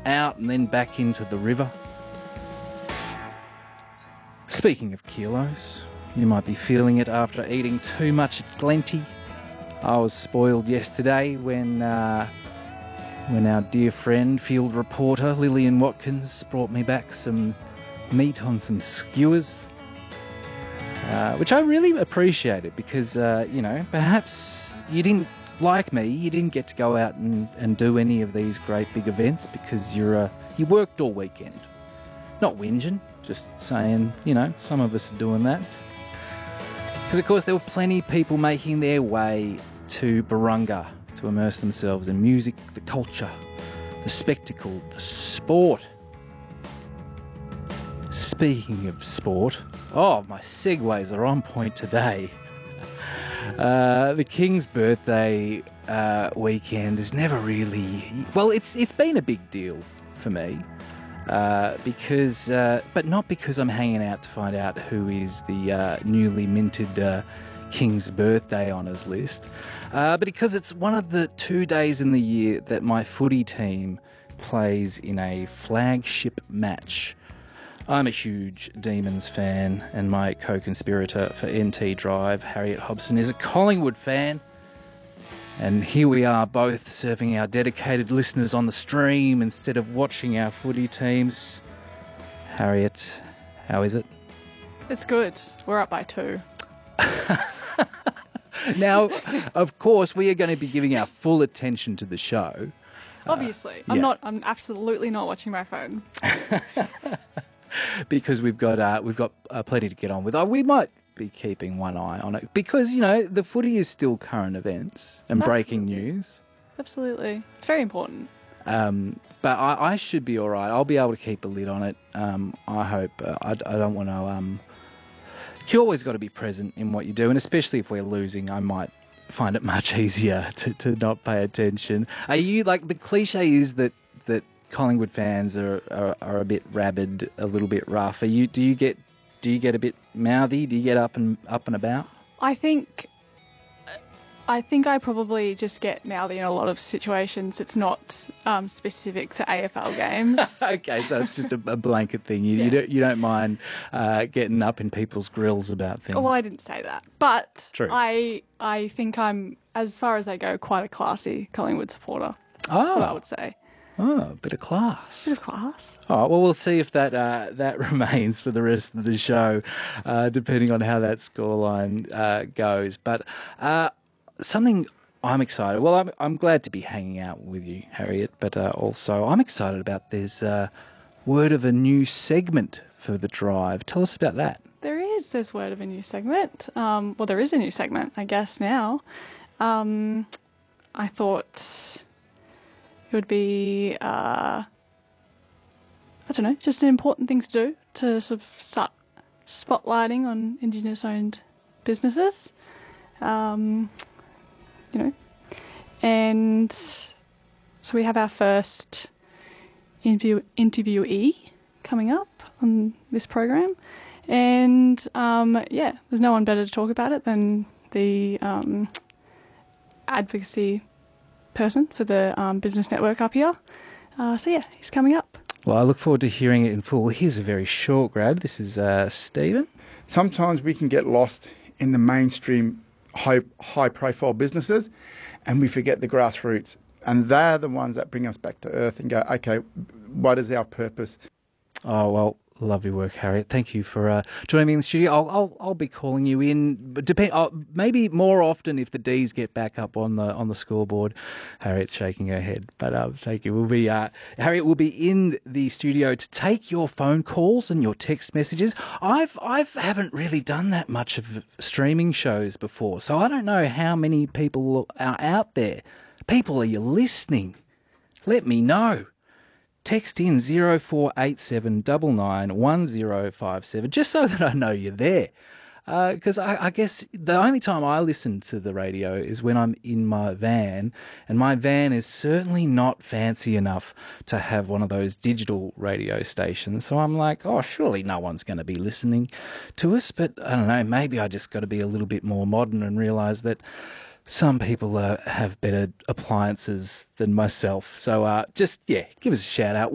out and then back into the river. Speaking of kilos, you might be feeling it after eating too much at Glenty. I was spoiled yesterday when our dear friend, field reporter Lillian Watkins, brought me back some meat on some skewers, which I really appreciated because, perhaps you didn't, like me, you didn't get to go out and do any of these great big events because you worked all weekend. Not whinging, just saying, some of us are doing that. Because, of course, there were plenty of people making their way to Barunga to immerse themselves in music, the culture, the spectacle, the sport. Speaking of sport, my segues are on point today. The King's birthday weekend is never really... Well, it's been a big deal for me. But not because I'm hanging out to find out who is the newly minted King's birthday honours list, but because it's one of the 2 days in the year that my footy team plays in a flagship match. I'm a huge Demons fan, and my co-conspirator for NT Drive, Harriet Hobson, is a Collingwood fan. And here we are, both serving our dedicated listeners on the stream instead of watching our footy teams. Harriet, how is it? It's good. We're up by 2. Now, of course, we are going to be giving our full attention to the show. Obviously. I'm absolutely not watching my phone. Because we've got plenty to get on with. We might be keeping one eye on it because, the footy is still current events and breaking news. Absolutely. It's very important. But I should be all right. I'll be able to keep a lid on it. I hope. I don't want to... You always got to be present in what you do, and especially if we're losing, I might find it much easier to not pay attention. Are you, the cliche is that Collingwood fans are a bit rabid, a little bit rough. Do you get a bit mouthy? Do you get up and about? I think I probably just get mouthy in a lot of situations. It's not specific to AFL games. Okay, so it's just a blanket thing. You don't mind getting up in people's grills about things. Well, I didn't say that, but True. I think I'm, as far as they go, quite a classy Collingwood supporter. That's what I would say. Oh, a bit of class. Bit of class. All right, well, we'll see if that remains for the rest of the show, depending on how that scoreline goes. But something I'm excited... Well, I'm glad to be hanging out with you, Harriet, but also I'm excited about there's word of a new segment for The Drive. Tell us about that. There's word of a new segment. Well, there is a new segment, I guess, now. I thought... it would be, just an important thing to do to sort of start spotlighting on Indigenous-owned businesses, And so we have our first interviewee coming up on this program. And, there's no one better to talk about it than the advocacy person for the business network up here. He's coming up. Well, I look forward to hearing it in full. Here's a very short grab. This is Stephen. Sometimes we can get lost in the mainstream high-profile businesses and we forget the grassroots. And they're the ones that bring us back to earth and go, okay, what is our purpose? Oh, well, lovely work, Harriet. Thank you for joining me in the studio. I'll be calling you in, but maybe more often if the D's get back up on the scoreboard. Harriet's shaking her head, but thank you. Harriet will be in the studio to take your phone calls and your text messages. I haven't really done that much of streaming shows before, so I don't know how many people are out there. People, are you listening? Let me know. Text in 0487 991057 just so that I know you're there. Because I guess the only time I listen to the radio is when I'm in my van, and my van is certainly not fancy enough to have one of those digital radio stations. So I'm like, oh, surely no one's going to be listening to us. But I don't know, maybe I just got to be a little bit more modern and realise that some people have better appliances than myself. So give us a shout out.